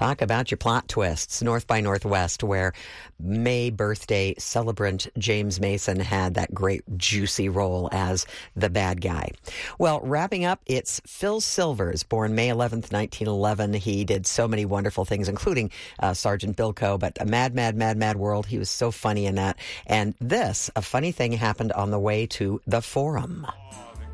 Talk about your plot twists. North by Northwest, where May birthday celebrant James Mason had that great juicy role as the bad guy. Well, wrapping up, it's Phil Silvers, born May 11th, 1911. He did so many wonderful things, including Sergeant Bilko, but a Mad, Mad, Mad, Mad World. He was so funny in that. And this, a funny thing happened on the way to the Forum.